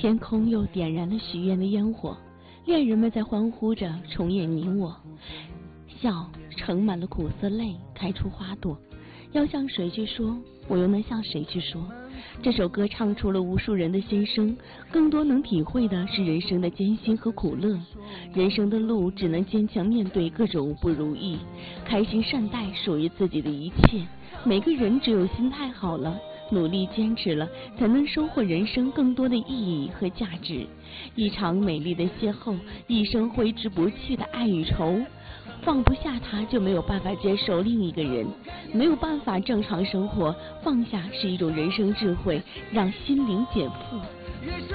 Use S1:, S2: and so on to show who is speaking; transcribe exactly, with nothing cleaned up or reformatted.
S1: 天空又点燃了许愿的烟火，恋人们在欢呼着重演你我，笑盛满了苦涩泪，开出花朵。要向谁去说，我又能向谁去说？这首歌唱出了无数人的心声，更多能体会的是人生的艰辛和苦乐。人生的路只能坚强面对各种不如意，开心善待属于自己的一切。每个人只有心态好了，努力坚持了，才能收获人生更多的意义和价值。一场美丽的邂逅，一生挥之不去的爱与愁。放不下他，就没有办法接受另一个人，没有办法正常生活。放下是一种人生智慧，让心灵减负。